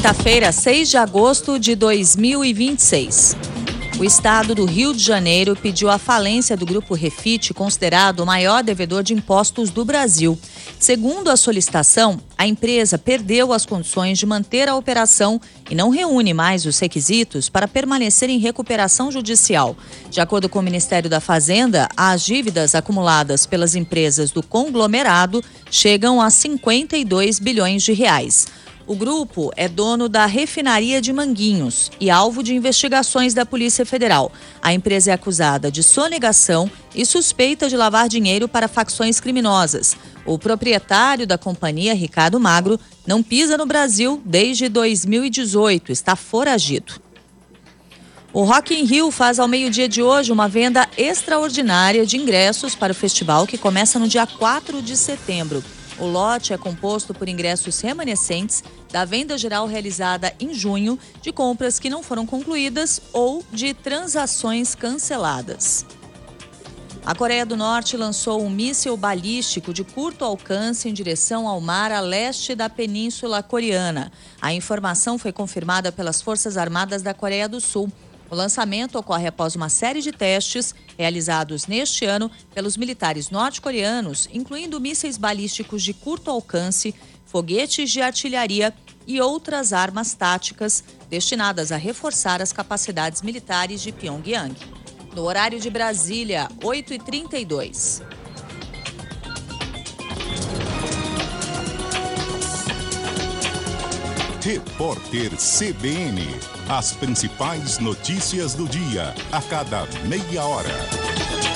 quinta-feira, 6 de agosto de 2026. O estado do Rio de Janeiro pediu a falência do Grupo Refit, considerado o maior devedor de impostos do Brasil. Segundo a solicitação, a empresa perdeu as condições de manter a operação e não reúne mais os requisitos para permanecer em recuperação judicial. De acordo com o Ministério da Fazenda, as dívidas acumuladas pelas empresas do conglomerado chegam a 52 bilhões de reais. O grupo é dono da refinaria de Manguinhos e alvo de investigações da Polícia Federal. A empresa é acusada de sonegação e suspeita de lavar dinheiro para facções criminosas. O proprietário da companhia, Ricardo Magro, não pisa no Brasil desde 2018, está foragido. O Rock in Rio faz ao meio-dia de hoje uma venda extraordinária de ingressos para o festival que começa no dia 4 de setembro. O lote é composto por ingressos remanescentes da venda geral realizada em junho, de compras que não foram concluídas ou de transações canceladas. A Coreia do Norte lançou um míssil balístico de curto alcance em direção ao mar a leste da Península Coreana. A informação foi confirmada pelas Forças Armadas da Coreia do Sul. O lançamento ocorre após uma série de testes realizados neste ano pelos militares norte-coreanos, incluindo mísseis balísticos de curto alcance, foguetes de artilharia e outras armas táticas destinadas a reforçar as capacidades militares de Pyongyang. No horário de Brasília, 8h32. Repórter CBN. As principais notícias do dia, a cada meia hora.